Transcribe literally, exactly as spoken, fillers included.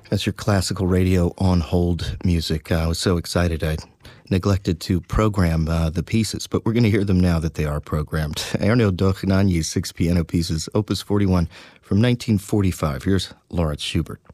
That's your classical radio on hold music. I was so excited I neglected to program uh, the pieces, but we're going to hear them now that they are programmed. Erno Dohnanyi's six piano pieces, Opus forty-one from nineteen forty-five. Here's Lawrence Schubert.